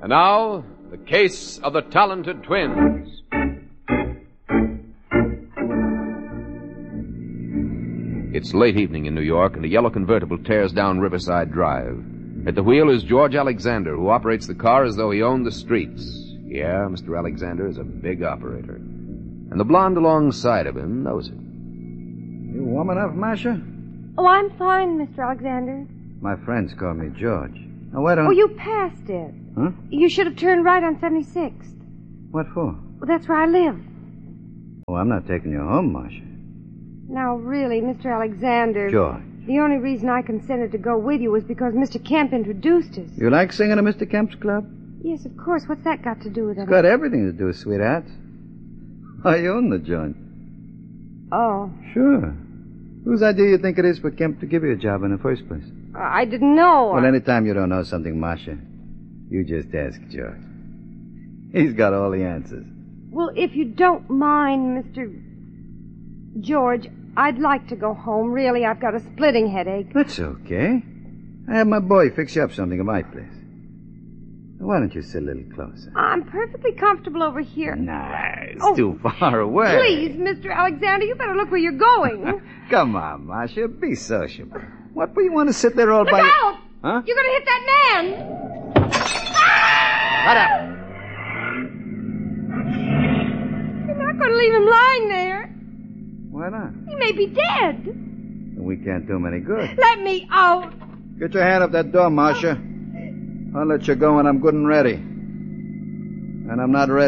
And now, the case of the talented twins. It's late evening in New York, and a yellow convertible tears down Riverside Drive. At the wheel is George Alexander, who operates the car as though he owned the streets. Yeah, Mr. Alexander is a big operator. And the blonde alongside of him knows it. You warm enough, Masha? Oh, I'm fine, Mr. Alexander. My friends call me George. Now, why don't... Oh, you passed it. Huh? You should have turned right on 76th. What for? Well, that's where I live. Oh, I'm not taking you home, Masha. Now, really, Mr. Alexander... George. The only reason I consented to go with you was because Mr. Kemp introduced us. You like singing at Mr. Kemp's club? Yes, of course. What's that got to do with it? It's got everything to do, sweetheart. I own the joint. Oh. Sure. Whose idea you think it is for Kemp to give you a job in the first place? I didn't know. Well, anytime you don't know something, Masha, you just ask George. He's got all the answers. Well, if you don't mind, Mr. George, I'd like to go home. Really, I've got a splitting headache. That's okay. I have my boy fix you up something at my place. Why don't you sit a little closer? I'm perfectly comfortable over here. Nah, it's too far away. Please, Mr. Alexander, you better look where you're going. Come on, Masha, be sociable. What do you want to sit there all Look by... out! Huh? You're going to hit that man! Shut up! You're not going to leave him lying there. Why not? He may be dead. We can't do him any good. Let me out. Get your hand up that door, Masha. I'll let you go when I'm good and ready. And I'm not ready.